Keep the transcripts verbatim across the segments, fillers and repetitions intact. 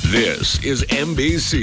This is N B C.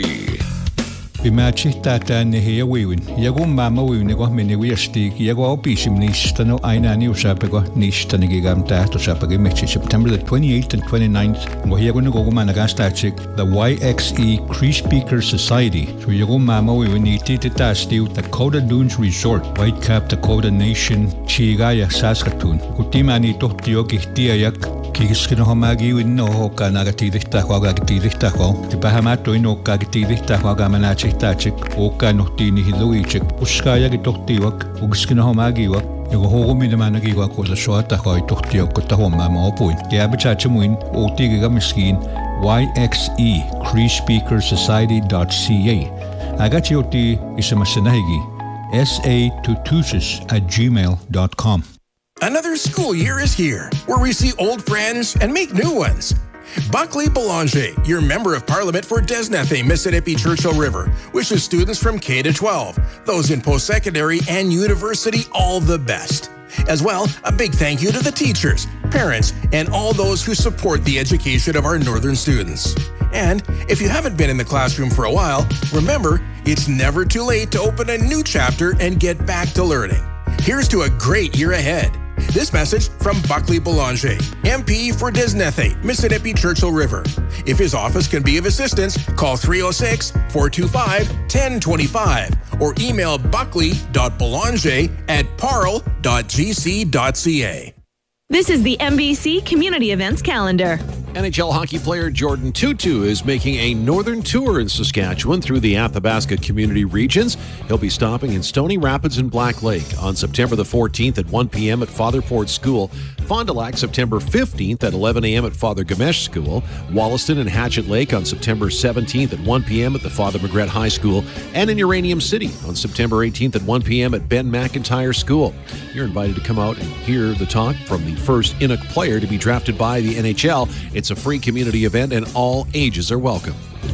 Bimachita ne hewin. Yago mama win go mene we stig. Yago bishim nishta no aina ni usapego nishta ne gigam ta to sapage mechi September the twenty-eighth and twenty-ninth. Go yago no go managasta chick the Y X E Cree Speaker Society. So yago mama we ni tita stiu Dakota Dunes Resort, Whitecap, Dakota Nation, Chigaya, Saskatoon. Kutimani tohtio kihtia yak Kiskino homagi win no hoka nagatidista hoga gatidista ho. Tipahamato ino kagatidista hoga manachitachik, oka nohtini hiluichik, uskaya gitohtiwak, ugskino homagi wak. Yago hogo minamanagi wak ko sa soata hoi tohtiok ko tahoma maopuin. Kaya bachachamuin o tigiga miskin Y X E Cree Speaker Society dot C A. Agatioti isamasanahigi S A tutusis at gmail dot com. Another school year is here, where we see old friends and make new ones. Buckley Boulanger, your Member of Parliament for Desnethe, Mississippi Churchill River, wishes students from K to twelve, those in post-secondary and university, all the best. As well, a big thank you to the teachers, parents, and all those who support the education of our northern students. And if you haven't been in the classroom for a while, remember, it's never too late to open a new chapter and get back to learning. Here's to a great year ahead. This message from Buckley Boulanger, M P for Desnethe, Mississippi Churchill River. If his office can be of assistance, call three oh six, four two five, one oh two five or email buckley dot boulanger at parle dot g c dot c a. This is the N B C Community Events Calendar. N H L hockey player Jordan Tootoo is making a northern tour in Saskatchewan through the Athabasca community regions. He'll be stopping in Stony Rapids and Black Lake on September the fourteenth at one p.m. at Father Ford School, Fond du Lac September fifteenth at eleven a.m. at Father Gamesh School, Wollaston and Hatchet Lake on September seventeenth at one p.m. at the Father Magret High School, and in Uranium City on September eighteenth at one p.m. at Ben McIntyre School. You're invited to come out and hear the talk from the first Inuk player to be drafted by the N H L. It's a free community event and all ages are welcome.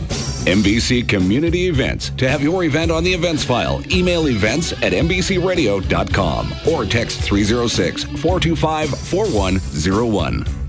N B C Community Events. To have your event on the events file, email events at n b c radio dot com or text three oh six, four two five, four one oh one.